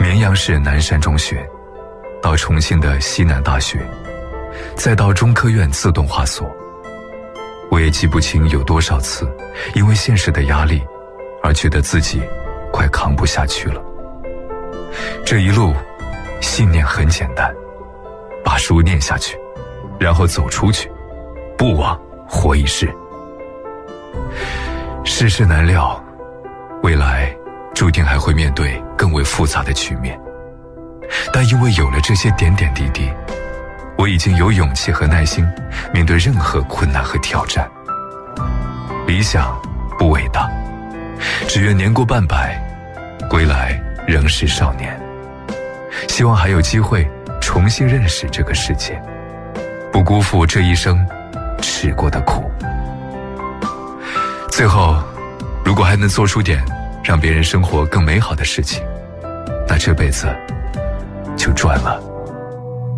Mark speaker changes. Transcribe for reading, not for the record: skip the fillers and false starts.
Speaker 1: 绵阳市南山中学，到重庆的西南大学，再到中科院自动化所。我也记不清有多少次因为现实的压力而觉得自己快扛不下去了。这一路信念很简单，把书念下去，然后走出去，不枉活一世。世事难料，未来注定还会面对更为复杂的局面，但因为有了这些点点滴滴，我已经有勇气和耐心面对任何困难和挑战。理想不伟大，只愿年过半百，归来仍是少年。希望还有机会重新认识这个世界，不辜负这一生吃过的苦。最后，如果还能做出点让别人生活更美好的事情，那这辈子就赚了。